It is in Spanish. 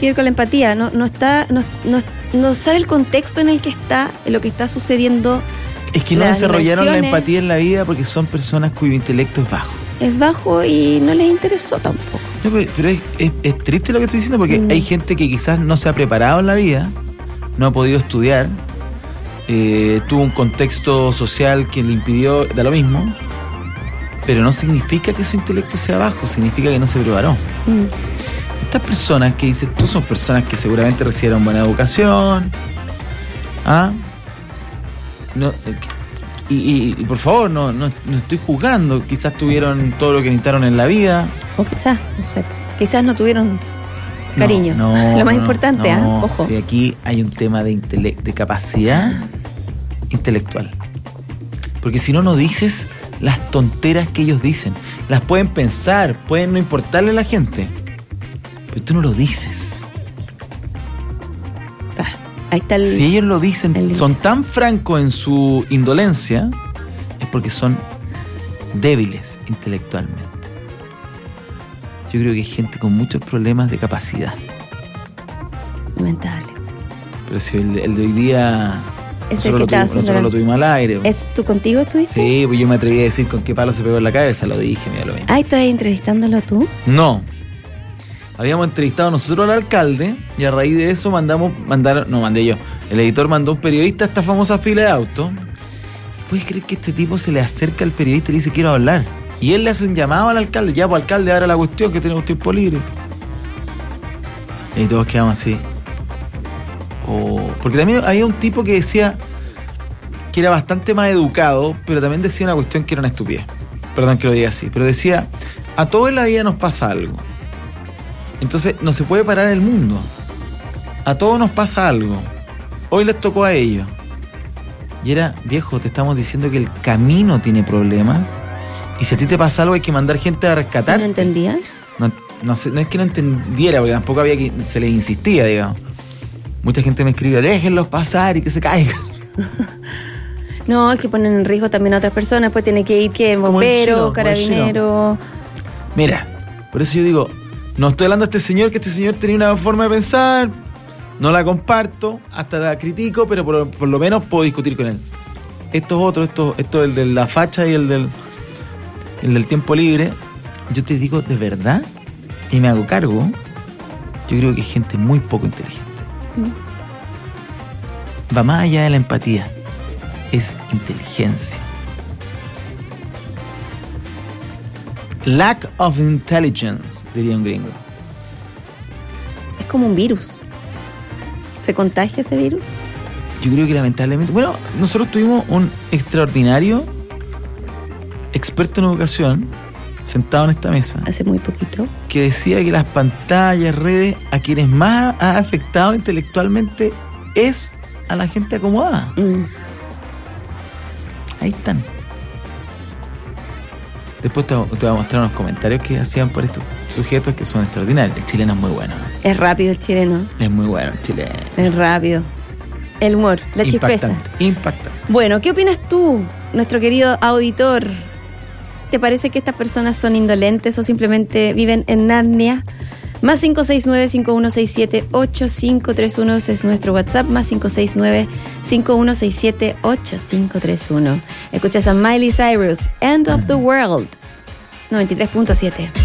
que ver con la empatía. No sabe el contexto en el que está, en lo que está sucediendo. Es que no desarrollaron la empatía en la vida porque son personas cuyo intelecto es bajo. Es bajo y no les interesó tampoco. No, pero es triste lo que estoy diciendo porque hay gente que quizás no se ha preparado en la vida, no ha podido estudiar, tuvo un contexto social que le impidió, da lo mismo, pero no significa que su intelecto sea bajo, significa que no se preparó. Estas personas que dices tú son personas que seguramente recibieron buena educación, no, y por favor, no estoy juzgando, quizás tuvieron todo lo que necesitaron en la vida. O quizás, no sé, quizás no tuvieron cariño. Lo más importante, ojo. Sí, aquí hay un tema de capacidad intelectual. Porque si no dices las tonteras que ellos dicen. Las pueden pensar, pueden no importarle a la gente, pero tú no lo dices. Ahí está si ellos lo dicen, son tan francos en su indolencia, es porque son débiles intelectualmente. Yo creo que hay gente con muchos problemas de capacidad. Lamentable. Pero si el de hoy día nosotros lo tuvimos al aire. ¿Tú contigo estuviste? Sí, pues yo me atreví a decir con qué palo se pegó en la cabeza, lo dije, mira lo mismo. ¿Estás entrevistándolo tú? No. Habíamos entrevistado nosotros al alcalde y a raíz de eso mandé yo. El editor mandó un periodista a esta famosa fila de autos. ¿Puedes creer que este tipo se le acerca al periodista y le dice quiero hablar? Y él le hace un llamado al alcalde, ya pues alcalde, ahora la cuestión, que tenemos tiempo libre. Y todos quedamos así. Porque también había un tipo que decía que era bastante más educado, pero también decía una cuestión que era una estupidez. Perdón que lo diga así, pero decía, a todos en la vida nos pasa algo. Entonces no se puede parar el mundo. A todos nos pasa algo. Hoy les tocó a ellos. Y era, viejo, te estamos diciendo que el camino tiene problemas. Y si a ti te pasa algo hay que mandar gente a rescatar. ¿No entendía? No es que no entendiera, porque tampoco había que se les insistía, digamos. Mucha gente me escribió, déjenlos pasar y que se caigan. No, es que ponen en riesgo también a otras personas. Pues tiene que ir, bombero, carabinero. Mira, por eso yo digo, no estoy hablando de este señor, que este señor tenía una forma de pensar, no la comparto, hasta la critico, pero por lo menos puedo discutir con él. Estos otros, esto el de la facha y el del tiempo libre, yo te digo de verdad, y me hago cargo, yo creo que es gente muy poco inteligente. Va más allá de la empatía, es inteligencia. Lack of intelligence, diría un gringo. Es como un virus. ¿Se contagia ese virus? Yo creo que lamentablemente... Bueno, nosotros tuvimos un extraordinario experto en educación sentado en esta mesa. Hace muy poquito. Que decía que las pantallas, redes, a quienes más ha afectado intelectualmente es a la gente acomodada. Ahí están. Después te voy a mostrar unos comentarios que hacían por estos sujetos que son extraordinarios. El chileno es muy bueno. Es rápido el chileno. Es muy bueno el chileno. Es rápido. El humor, la chispeza. Impactante. Bueno, ¿qué opinas tú, nuestro querido auditor? ¿Te parece que estas personas son indolentes o simplemente viven en Narnia? Más 569-5167-8531 es nuestro WhatsApp. Más 569-5167-8531. Escuchas a Miley Cyrus, End of the World, 93.7.